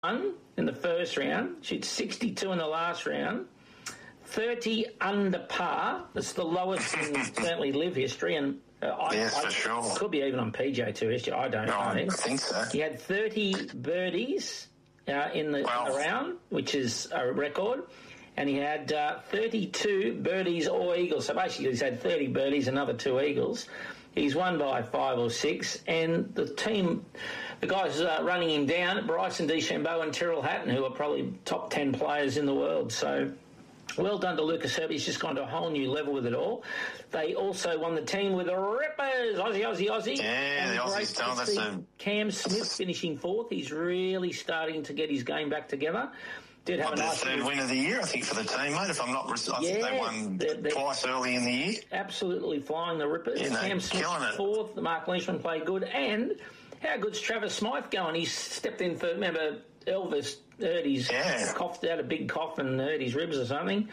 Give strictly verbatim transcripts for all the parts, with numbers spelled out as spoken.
in the first round. She had sixty-two in the last round. thirty under par. That's the lowest in certainly live history, and uh, I, yes, I, for sure. Could be even on P J Tour history. I don't no, know. I think so. He had thirty birdies uh, in, the, wow. in the round, which is a record, and he had uh, thirty-two birdies or eagles. So basically, he's had thirty birdies, another two eagles. He's won by five or six, and the team, the guys uh, running him down, Bryson DeChambeau and Tyrrell Hatton, who are probably top ten players in the world. So well done to Lucas Herbert. He's just gone to a whole new level with it all. They also won the team with the Rippers, Aussie, Aussie, Aussie. Yeah, and the Aussies done. That's a... Cam Smith finishing fourth. He's really starting to get his game back together. Did have Might a be nice the third win of the year, I think, for the team, mate. If I'm not, I yeah, think they won they're, they're twice early in the year. Absolutely flying the Rippers. Yeah, no, Cam Smith killing it. fourth. Mark Leishman played good. And how good's Travis Smythe going? He stepped in for, remember, Elvis heard his yeah. coughed out a big cough and hurt his ribs or something.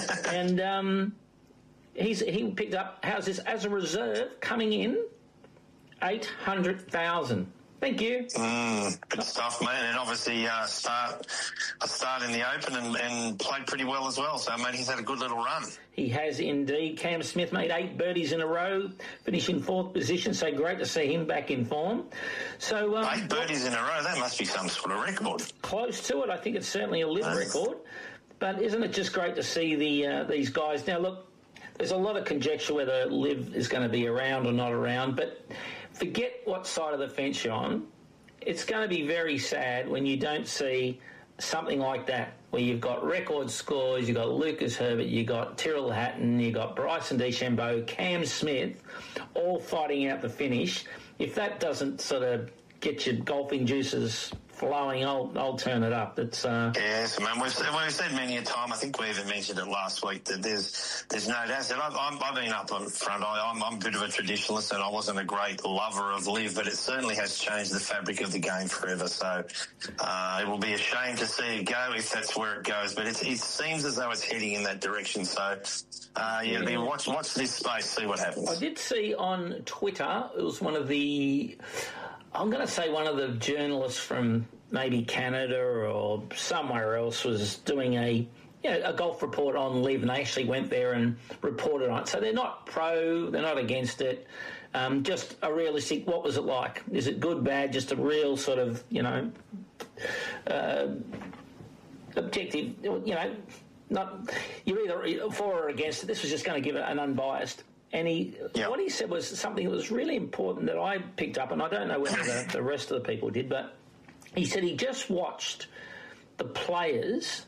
and um, he's he picked up, how's this, as a reserve coming in, eight hundred thousand. Thank you. Mm, good stuff, man. And obviously uh, start a start in the Open and, and played pretty well as well. So, mate, he's had a good little run. He has indeed. Cam Smith made eight birdies in a row, finishing fourth position. So great to see him back in form. So um, Eight birdies in a row, that must be some sort of record. Close to it. I think it's certainly a live nice. record. But isn't it just great to see the uh, these guys? Now, look, there's a lot of conjecture whether Liv is going to be around or not around, but forget what side of the fence you're on. It's going to be very sad when you don't see something like that, where you've got record scores, you've got Lucas Herbert, you've got Tyrrell Hatton, you've got Bryson DeChambeau, Cam Smith, all fighting out the finish. If that doesn't sort of get your golfing juices flowing, I'll, I'll turn it up. It's uh... yes, man. We've, we've said many a time. I think we even mentioned it last week that there's there's no doubt. I've, I'm, I've been up on front. I, I'm, I'm a bit of a traditionalist, and I wasn't a great lover of live, but it certainly has changed the fabric of the game forever. So uh, it will be a shame to see it go if that's where it goes. But it, it seems as though it's heading in that direction. So uh, yeah, yeah. watch watch this space, see what happens. I did see on Twitter. It was one of the. I'm going to say one of the journalists from maybe Canada or somewhere else was doing a you know, a golf report on Liv, and they actually went there and reported on it. So they're not pro, they're not against it. Um, just a realistic, what was it like? Is it good, bad? Just a real sort of, you know, uh, objective, you know, not you're either for or against it. This was just going to give it an unbiased. And he, yep. what he said was something that was really important that I picked up, and I don't know whether the, the rest of the people did, but he said he just watched the players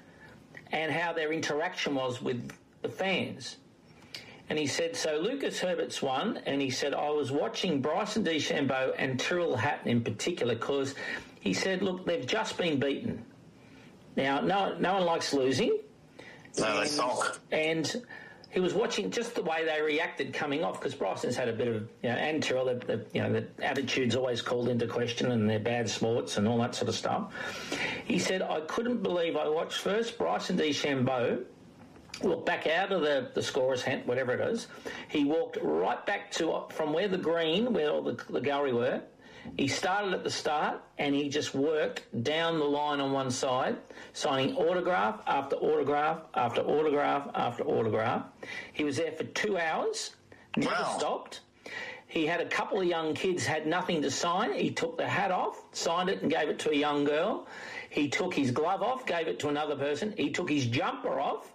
and how their interaction was with the fans. And he said, so Lucas Herbert's won, and he said, I was watching Bryson DeChambeau and Tyrrell Hatton in particular because he said, look, they've just been beaten. Now, no, no one likes losing. No, and, they suck. And he was watching just the way they reacted coming off, because Bryson's had a bit of, you know, and Tyrrell, the, the, you know, the attitude's always called into question and they're bad sports and all that sort of stuff. He said, I couldn't believe I watched first Bryson DeChambeau look back out of the, the scorer's hat, whatever it is. He walked right back to from where the green, where all the, the gallery were. He started at the start and he just worked down the line on one side, signing autograph after autograph after autograph after autograph. He was there for two hours, never wow. stopped. He had a couple of young kids, had nothing to sign. He took the hat off, signed it and gave it to a young girl. He took his glove off, gave it to another person. He took his jumper off,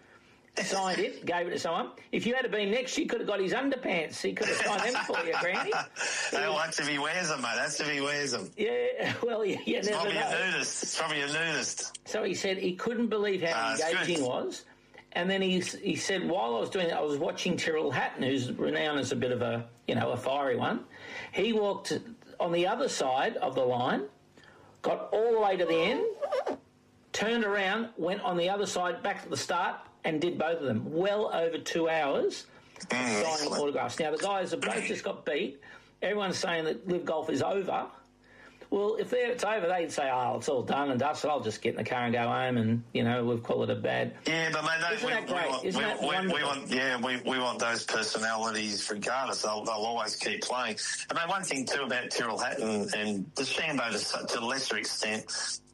signed it, gave it to someone. If you had been next, you could have got his underpants. He could have signed them for you, Granny. Hey, well, that's if he wears them, mate. That's if he wears them. Yeah, well, you, you it's never probably know. a nudist. It's probably a nudist. So he said he couldn't believe how uh, engaging he was. And then he he said, while I was doing that, I was watching Tyrrell Hatton, who's renowned as a bit of a, you know, a fiery one. He walked on the other side of the line, got all the way to the end, turned around, went on the other side back to the start, and did both of them. Well over two hours mm, signing autographs. Now, the guys have both just got beat. Everyone's saying that Live Golf is over. Well, if it's over, they'd say, oh, it's all done and dusted. I'll just get in the car and go home and, you know, we've called it a bad... Yeah, but, mate, they, Isn't we, that great? We want, Isn't we, that we, wonderful? we want, yeah, we, we want those personalities regardless. They'll, they'll always keep playing. And, mate, one thing, too, about Tyrrell Hatton and DeChambeau to, to a lesser extent,